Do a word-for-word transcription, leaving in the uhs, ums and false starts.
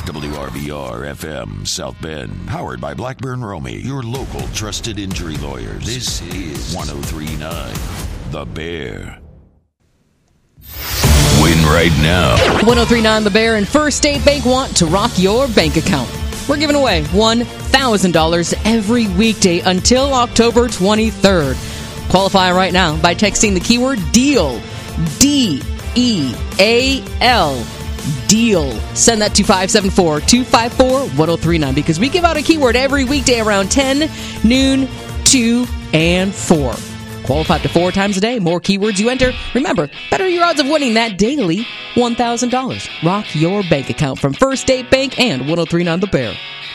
W R B R F M South Bend, powered by Blackburn Romey, your local trusted injury lawyers. This is one oh three point nine The Bear. Win right now. one oh three point nine The Bear and First State Bank want to rock your bank account. We're giving away one thousand dollars every weekday until October twenty-third. Qualify right now by texting the keyword DEAL. D E A L. DEAL. Send that to five seven four, two five four, one oh three nine because we give out a keyword every weekday around ten, noon, two, and four. Qualify up to four times a day. More keywords you enter. Remember, better your odds of winning that daily one thousand dollars. Rock your bank account from First State Bank and one oh three point nine The Bear.